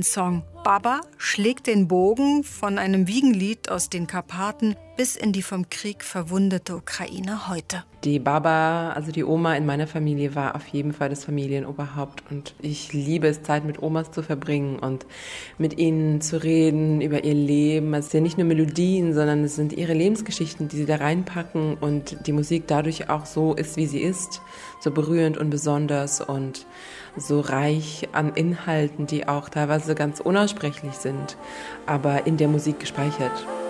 Ein Song Baba schlägt den Bogen von einem Wiegenlied aus den Karpaten bis in die vom Krieg verwundete Ukraine heute. Die Baba, also die Oma in meiner Familie, war auf jeden Fall das Familienoberhaupt. Und ich liebe es, Zeit mit Omas zu verbringen und mit ihnen zu reden über ihr Leben. Es sind ja nicht nur Melodien, sondern es sind ihre Lebensgeschichten, die sie da reinpacken und die Musik dadurch auch so ist, wie sie ist. So berührend und besonders und so reich an Inhalten, die auch teilweise ganz unaussprechlich sind, aber in der Musik gespeichert.